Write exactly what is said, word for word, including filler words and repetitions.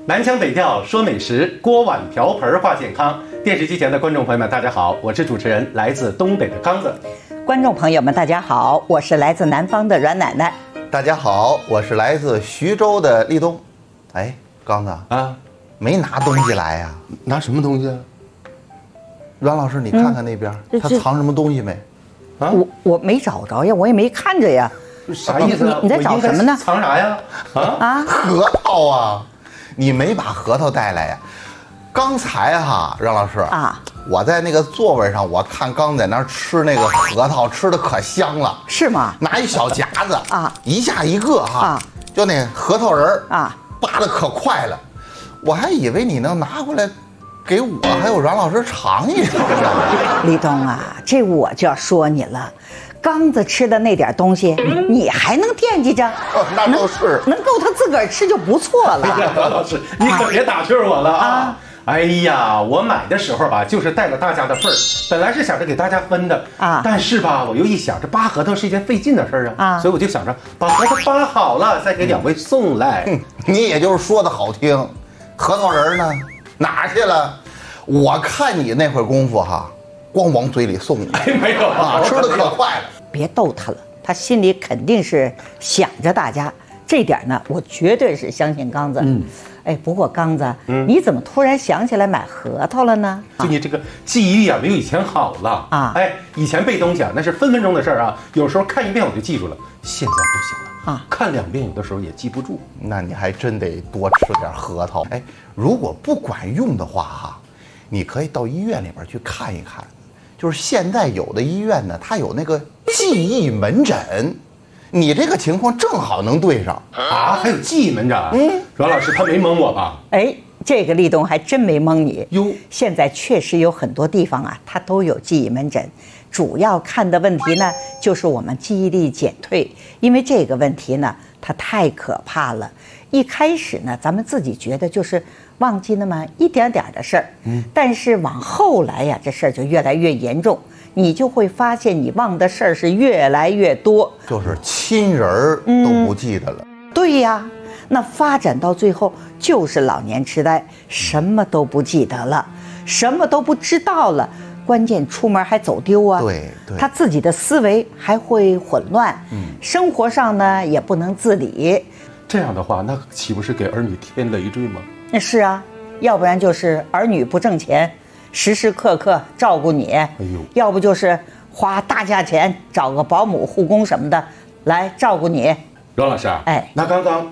南腔北调说美食，锅碗瓢盆话健康。电视机前的观众朋友们，大家好，我是主持人，来自东北的刚子。 观众朋友们，大家好，我是来自南方的阮奶奶。 大家好，我是来自徐州的立冬。哎，刚子啊，没拿东西来呀、啊？ 拿什么东西啊？ 阮老师，你看看那边，嗯、他藏什么东西没？ 啊，我我没找着呀，我也没看着呀。 啥意思啊？ 你在找什么呢？ 藏啥呀？啊啊，核桃啊！你没把核桃带来呀？刚才哈，阮老师啊，我在那个座位上，我看刚在那儿吃那个核桃，吃的可香了。 是吗？ 拿一小夹子啊，一下一个哈，啊、就那核桃仁啊，扒的可快了。我还以为你能拿回来给我还有阮老师尝一尝呢。 立冬啊，这我就要说你了。刚子吃的那点东西，嗯、你还能惦记着？ 哦，那倒是， 能够他自个儿吃就不错了。 哎呀，阮老师，你可别打趣我了啊！啊哎呀，我买的时候吧，就是带了大家的份儿，本来是想着给大家分的啊，但是吧，我又一想，这扒核桃是一件费劲的事儿啊，啊，所以我就想着把核桃扒好了，再给两位送来。 嗯、你也就是说的好听，核桃仁呢哪儿去了？我看你那会儿功夫哈，光往嘴里送你， 哎，没有啊， 吃的可快了。 别逗他了，他心里肯定是想着大家，这点呢，我绝对是相信刚子。嗯。哎，不过刚子，嗯、你怎么突然想起来买核桃了呢？ 就你这个记忆力啊，没有以前好了啊！哎，以前背东西啊，那是分分钟的事儿啊，有时候看一遍我就记住了，现在不行了啊，看两遍有的时候也记不住。 那你还真得多吃点核桃。哎，如果不管用的话哈，你可以到医院里边去看一看，就是现在有的医院呢，它有那个记忆门诊。你这个情况正好能对上啊！还有记忆门诊？嗯，阮老师他没蒙我吧？ 哎，这个立冬还真没蒙你哟。 现在确实有很多地方啊，它都有记忆门诊，主要看的问题呢，就是我们记忆力减退。因为这个问题呢，它太可怕了。一开始呢，咱们自己觉得就是忘记那么一点点的事儿，嗯，但是往后来呀，这事儿就越来越严重。你就会发现你忘的事儿是越来越多， 就是亲人儿都不记得了、 嗯、对呀，那发展到最后就是老年痴呆，什么都不记得了，什么都不知道了，关键出门还走丢啊， 对对， 他自己的思维还会混乱，嗯，生活上呢也不能自理。 这样的话，那岂不是给儿女添累赘吗？ 那是啊，要不然就是儿女不挣钱，时时刻刻照顾你，哎呦，要不就是花大价钱找个保姆、护工什么的来照顾你。 阮老师啊，哎，那刚刚